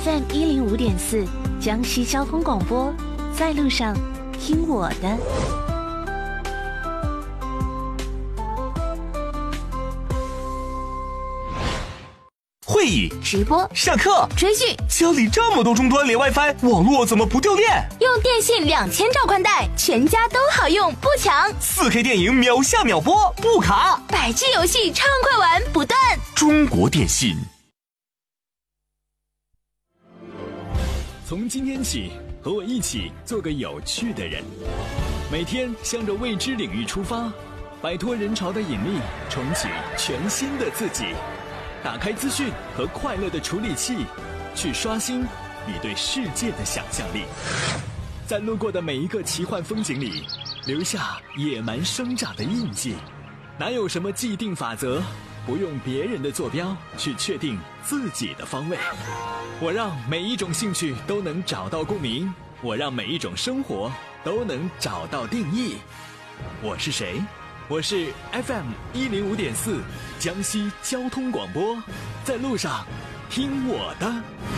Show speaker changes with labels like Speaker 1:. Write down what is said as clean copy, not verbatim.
Speaker 1: FM105.4江西交通广播，在路上听我的。
Speaker 2: 会议、
Speaker 3: 直播、
Speaker 2: 上课、
Speaker 3: 追剧，
Speaker 2: 家里这么多终端连 WiFi， 网络怎么不掉电？
Speaker 3: 用电信2000兆宽带，全家都好用，不抢。
Speaker 2: 4K 电影秒下秒播，不卡。
Speaker 3: 100G 游戏畅快玩不断。
Speaker 2: 中国电信。
Speaker 4: 从今天起，和我一起做个有趣的人，每天向着未知领域出发，摆脱人潮的引力，重启全新的自己。打开资讯和快乐的处理器，去刷新你对世界的想象力。在路过的每一个奇幻风景里，留下野蛮生长的印记。哪有什么既定法则，不用别人的坐标去确定自己的方位。我让每一种兴趣都能找到共鸣，我让每一种生活都能找到定义。我是谁？我是 FM105.4江西交通广播，在路上听我的。